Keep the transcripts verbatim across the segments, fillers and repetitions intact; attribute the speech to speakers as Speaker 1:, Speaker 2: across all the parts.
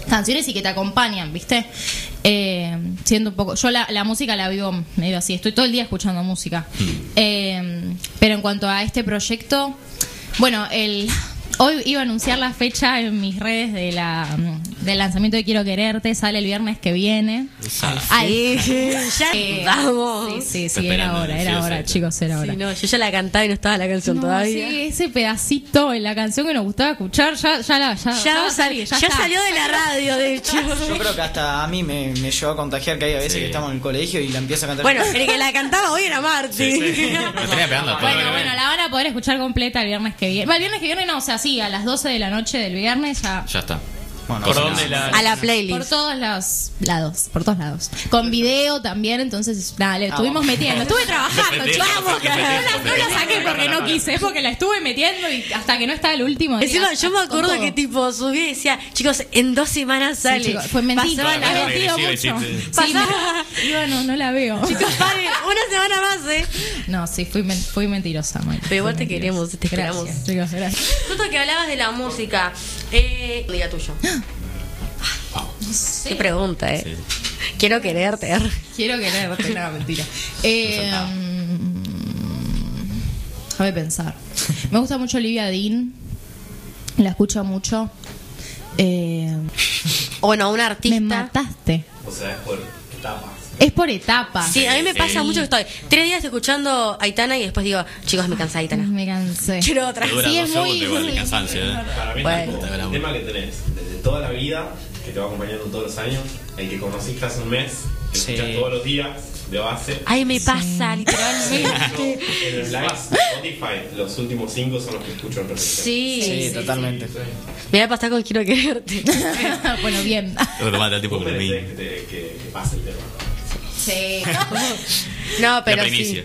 Speaker 1: canciones y que te acompañan, ¿viste? Eh, siendo un poco... Yo la, la música la vivo medio así, estoy todo el día escuchando música. Eh, pero en cuanto a este proyecto, bueno, el... Hoy iba a anunciar la fecha en mis redes de la del lanzamiento de Quiero Quererte. Sale el viernes que viene.
Speaker 2: Ahí, ya
Speaker 1: eh,
Speaker 2: vamos.
Speaker 1: Sí, sí, sí, era hora, era hora, chicos, era hora.
Speaker 2: Sí, no, yo ya la cantaba y no estaba la canción
Speaker 1: No,
Speaker 2: todavía.
Speaker 1: sí, ese pedacito en la canción que nos gustaba escuchar, ya, ya, la, ya,
Speaker 2: Ya,
Speaker 1: ya, va a
Speaker 2: sal-
Speaker 1: salir,
Speaker 2: ya
Speaker 1: está.
Speaker 2: salió de la radio, de hecho.
Speaker 3: Yo creo que hasta a mí me, me llevó a contagiar, que hay a veces
Speaker 4: Sí.
Speaker 3: que estamos en el colegio y la empiezo a cantar.
Speaker 2: Bueno, el que la cantaba hoy era Marti.
Speaker 4: Sí, sí. Me tenía pegando a todo.
Speaker 1: Bueno, bueno, la van a poder escuchar completa el viernes que viene. Va, el viernes que viene no, o sea, sí, a las doce de la noche del viernes ya.
Speaker 4: Ya está.
Speaker 3: Bueno,
Speaker 5: ¿Por
Speaker 4: Cosa
Speaker 5: dónde
Speaker 4: nada.
Speaker 5: la...?
Speaker 2: A la
Speaker 1: Por
Speaker 2: playlist.
Speaker 1: todos los lados, por todos lados. Con video también, entonces, nada, le estuvimos metiendo. Estuve trabajando,
Speaker 4: Repetí,
Speaker 1: chicos. No
Speaker 4: repetí,
Speaker 1: la, no la
Speaker 4: repetí.
Speaker 1: saqué porque no quise, porque la estuve metiendo y hasta que no estaba el último.
Speaker 2: Encima,
Speaker 1: día,
Speaker 2: yo me
Speaker 1: con
Speaker 2: acuerdo
Speaker 1: todo.
Speaker 2: que tipo subí y decía, chicos, en dos semanas
Speaker 1: Sí,
Speaker 2: sale.
Speaker 1: chicos, fue mentira.
Speaker 2: Pasaban
Speaker 1: La
Speaker 2: las-
Speaker 1: he metido
Speaker 4: agresiva
Speaker 1: mucho.
Speaker 4: hiciste.
Speaker 1: Sí,
Speaker 2: Pasaba-
Speaker 1: no, iba, no, no la veo.
Speaker 2: Chicos, paren, una semana más, ¿eh?
Speaker 1: No, sí, fui, men- fui mentirosa, Mike.
Speaker 2: Pero igual
Speaker 1: Fui
Speaker 2: te
Speaker 1: mentirosa.
Speaker 2: queremos, te esperamos.
Speaker 1: Gracias, chicos, gracias.
Speaker 2: Justo que hablabas de la música, eh, diga tuyo. Qué pregunta, eh.
Speaker 4: Sí.
Speaker 2: Quiero quererte.
Speaker 1: Quiero quererte, no, mentira. Eh, mm, déjame pensar. Me gusta mucho Olivia Dean. La escucho mucho. Eh,
Speaker 2: Bueno, una
Speaker 1: me
Speaker 2: artista.
Speaker 1: mataste.
Speaker 5: O sea, es por etapas.
Speaker 1: Es por etapas.
Speaker 2: Sí, a mí me pasa
Speaker 4: Sí.
Speaker 2: mucho que estoy tres días escuchando Aitana y después digo, chicos, me cansé de Aitana.
Speaker 1: Me cansé.
Speaker 2: Quiero otra.
Speaker 4: Te dura
Speaker 1: Sí,
Speaker 4: dos
Speaker 1: es muy-
Speaker 4: segundos igual de cansancio, ¿eh?
Speaker 5: Para mí,
Speaker 2: Bueno.
Speaker 5: tipo, el tema que tenés desde toda la vida, que te va acompañando todos los años, el que conociste hace un mes, que
Speaker 3: Sí.
Speaker 5: escuchas todos los días, de base.
Speaker 2: Ay, me pasa, literalmente.
Speaker 5: En los likes de Spotify, los últimos cinco son los que escucho en repetición.
Speaker 2: Sí,
Speaker 3: Sí, totalmente.
Speaker 2: me va a pasar con Quiero quererte.
Speaker 1: Bueno, bien.
Speaker 4: Lo tomate al tipo
Speaker 5: Vos
Speaker 4: con lo
Speaker 5: mereces
Speaker 4: mismo.
Speaker 5: que, te- que, que pase el tema.
Speaker 1: Sí.
Speaker 2: No, pero
Speaker 4: La
Speaker 2: sí.
Speaker 4: primicia.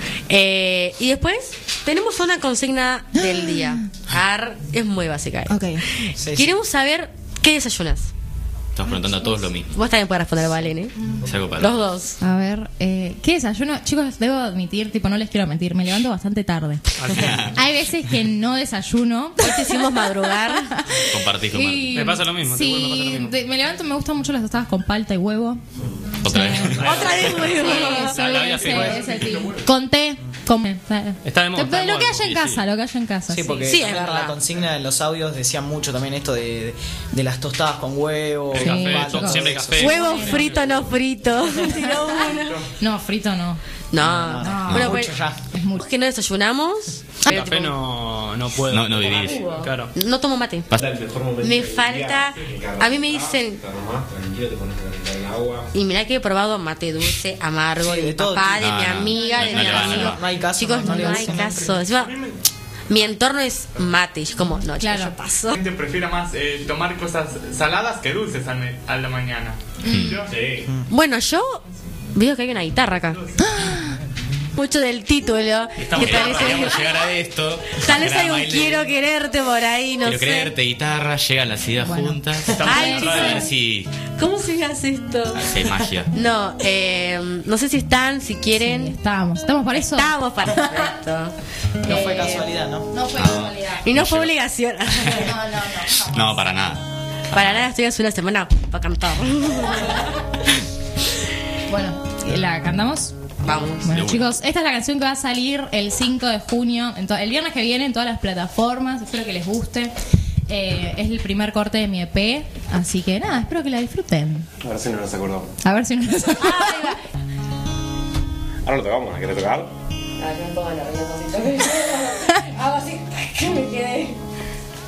Speaker 2: Eh, y después tenemos una consigna del día. Ar, es muy básica.
Speaker 1: Ok.
Speaker 3: Sí, sí.
Speaker 2: Queremos saber qué desayunas.
Speaker 4: Estamos preguntando a todos lo mismo.
Speaker 2: Vos también podés responder, Valen, ¿eh?
Speaker 4: Es algo para
Speaker 2: Los dos.
Speaker 1: A ver, eh, ¿qué desayuno? Chicos, debo admitir, tipo, no les quiero mentir, me levanto bastante tarde. Hay veces que no desayuno.
Speaker 2: Hoy te hicimos madrugar.
Speaker 4: compartís con Martín.
Speaker 5: Me pasa lo mismo, te
Speaker 1: Sí,
Speaker 5: juro, me pasa lo mismo.
Speaker 1: de- me levanto, me gustan mucho las tostadas con palta y huevo.
Speaker 4: Otra vez.
Speaker 2: Otra vez, güey.
Speaker 1: Sí, soy
Speaker 5: la vida
Speaker 1: ese,
Speaker 5: fue.
Speaker 1: ese tipo. Con té, con...
Speaker 5: Está de moda, está de
Speaker 1: Lo
Speaker 5: moda.
Speaker 1: que haya en
Speaker 4: Sí,
Speaker 1: casa,
Speaker 4: sí.
Speaker 1: lo que haya en casa.
Speaker 3: Sí, porque
Speaker 2: Sí, es
Speaker 3: también
Speaker 2: verdad.
Speaker 3: la consigna en los audios decía mucho también esto de, de, de las tostadas con huevo.
Speaker 5: El
Speaker 1: Sí,
Speaker 5: café,
Speaker 1: chicos.
Speaker 5: to- siempre
Speaker 3: Eso.
Speaker 5: café.
Speaker 2: Huevo frito, no frito. Tiró uno.
Speaker 1: No, frito no.
Speaker 2: No.
Speaker 1: No,
Speaker 2: Bueno,
Speaker 3: mucho
Speaker 2: pues,
Speaker 3: ya.
Speaker 1: Es mucho.
Speaker 2: que no desayunamos.
Speaker 5: El café no, no puedo.
Speaker 4: No, no vivís.
Speaker 5: Claro.
Speaker 2: No tomo mate.
Speaker 4: Pasa-
Speaker 5: El mejor momento
Speaker 2: Me
Speaker 5: del
Speaker 2: falta-
Speaker 5: día,
Speaker 2: a mí me dicen-
Speaker 5: Te arrumás, tranquilo, te pones a calentar el agua.
Speaker 2: Y mirá que he probado mate dulce, amargo,
Speaker 3: Sí,
Speaker 2: de
Speaker 3: de
Speaker 2: mi
Speaker 3: todo
Speaker 2: papá,
Speaker 3: tipo.
Speaker 2: de mi
Speaker 4: No, no,
Speaker 2: amiga,
Speaker 4: no,
Speaker 2: de
Speaker 4: no
Speaker 2: mi
Speaker 4: le va, no le
Speaker 2: amigo.
Speaker 4: va.
Speaker 3: No hay caso,
Speaker 2: Chicos,
Speaker 3: no,
Speaker 2: no,
Speaker 3: no le
Speaker 2: hay
Speaker 3: dicen
Speaker 2: caso. Encima, mi entorno es mate. Yo como, no, chicos,
Speaker 1: Claro.
Speaker 2: yo paso.
Speaker 6: La gente prefiere más eh, tomar cosas saladas que dulces a, me- a la mañana. Yo-
Speaker 5: Sí.
Speaker 2: Bueno, yo veo que hay una guitarra acá. Mucho del título.
Speaker 4: Estamos
Speaker 2: Que tal vez hay,
Speaker 4: queríamos llegar a esto.
Speaker 2: tal vez hay un
Speaker 4: Gran baile.
Speaker 2: quiero quererte por ahí, no
Speaker 4: Quiero
Speaker 2: sé.
Speaker 4: creerte, guitarra, llegan las ideas juntas.
Speaker 2: Ay,
Speaker 4: Vamos a ver
Speaker 2: chicos.
Speaker 4: si
Speaker 2: ¿Cómo se hace esto?
Speaker 4: hace magia.
Speaker 2: No, eh, no sé si están, si quieren.
Speaker 1: Estamos, estamos para eso.
Speaker 2: Estamos para esto.
Speaker 3: No fue
Speaker 2: Eh,
Speaker 3: casualidad, ¿no?
Speaker 1: No fue casualidad.
Speaker 2: Y no
Speaker 4: No
Speaker 2: fue
Speaker 4: llegó.
Speaker 2: obligación.
Speaker 1: No, no, no.
Speaker 4: No, para nada.
Speaker 2: Para nada, estoy hace una semana para cantar.
Speaker 1: Bueno, ¿la cantamos?
Speaker 2: Vamos.
Speaker 1: Bueno,
Speaker 4: De una.
Speaker 1: chicos, esta es la canción que va a salir el cinco de junio, en to- el viernes que viene en todas las plataformas. Espero que les guste. Eh, es el primer corte de mi E P, así que nada, espero que la disfruten.
Speaker 5: Ahora sí no nos acordamos.
Speaker 1: A ver si no nos
Speaker 5: Ahora lo tocamos, ¿la querés tocar?
Speaker 2: A ver, me pongo la